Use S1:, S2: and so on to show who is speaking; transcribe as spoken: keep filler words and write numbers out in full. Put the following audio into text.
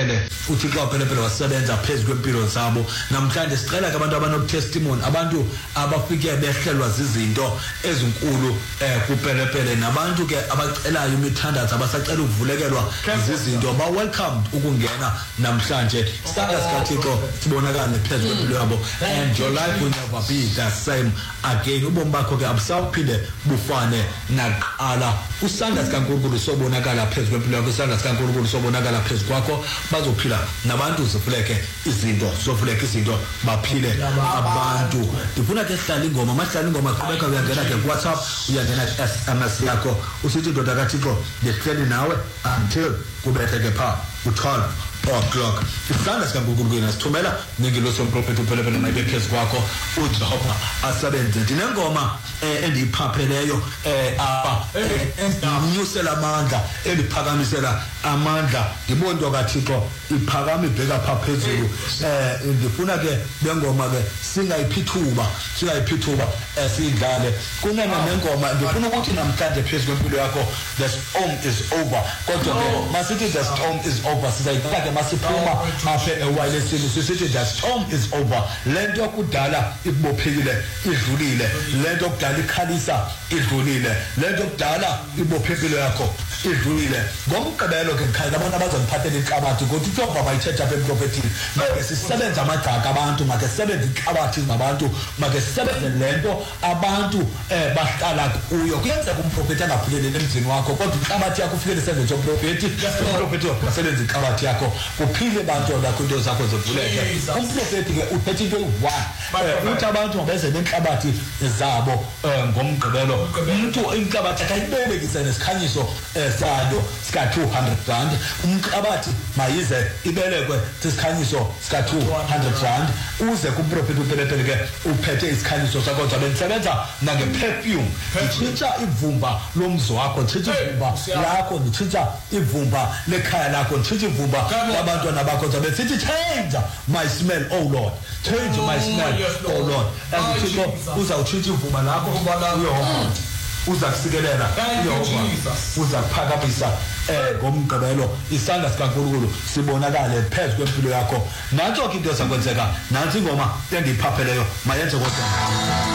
S1: uphelele uThixo phela wasebenza phezulu kwempilo zabo namhlanje sicela ke abantu abanokutestimony abantu abafike behlelwa zizinto ezinkulu eh kuphelepele nabantu ke abacelayo imithandazo abasacela ukuvulekelwa izizinto ba welcome ukungena namhlanje sicela sikaThixo sibonakale phezulu kwempilo yabo and your life will never be the same again ubomi bakho ke abusawuphinde bufane naqala usanda sikaNkulunkulu sobonakala phezulu kwempilo yakho usanda sikaNkulunkulu sobonakala phezulu kwakho bazophila nabantu zifuleke izinto zofuleke izinto baphile abantu ndifuna ke sihlala ingoma mahlala ingoma qhubeka uyangena ke ku WhatsApp uyangena S M S yakho usithi ndoda kaThixo ngihleli nawe until kubethe ke pha u-twelve o'clock isandla sikaNkulunkulu nasithumela ngingiloso mprofeti uphelepele naye phezulu kwakho uJehova asebenze ndinengoma endiyiphapheleyo eh apha endinyusela amandla endiphakamisela amandla ngibonto kaThixo iphakama ibheka pha phezulu eh ndifuna ke lengoma ke singayiphithuba singayiphithuba esidlale kunena nengoma ndifuna ukuthi namhlanje phezulu kwempilo yakho the storm is over kodwa ke masithi the storm is over sizayibeka ke masiphuma apha ewayelesini sisithi the storm is over lento yakudala ibophekile idlulile lento yakudala ikhalisa idlulile lento yakudala ibophekile yakho idlulile ngomgqibelo ke ngikhaya abantu abazongiphathela inhlabathi ngokuthi uThixo bayithetha apha eprofethini make sisebenza amagqaka abantu make sisebenza inhlabathi ngabantu make sisebenze lento abantu eh bahlala kuyo kuyenzeka umprofeti angaphumeleli emzini wakho kodwa inhlabathi yakho ufike isenzo somprofeti umprofeti wasebenza inhlabathi yakho kuphile abantu lakho into zakho zivuleke umprofeti ke uthethe into eyi-one uthi abantu mabeze nenhlabathi zabo ngomgqibelo umuntu inhlabathi akayibekise nesikhanyiso sayo sika two hundred rand umhlabathi mayize ibelekwe isikhanyiso sika two hundred rand uze kumprofeti uphelepele ke uphethe isikhanyiso sakho njabe nisebenza nange-perfume nditshintsha ivumba lomzi wakho nditshintsha ivumba lakho nditshintsha ivumba lekhaya lakho nditshintsha ivumba labantwana bakho njabe sithi change my smell oh Lord change my smell oh Lord and uThixo uzawutshintsha ivumba lakho uyehova uza kusikelela uyehova uza kuphakamisa eh ngomgqibelo isandla sikaNkulunkulu sibonakale phezulu kwempilo yakho nantsho ke into zakwenzeka nansi ingoma endiyiphapheleyo mayenze kodwa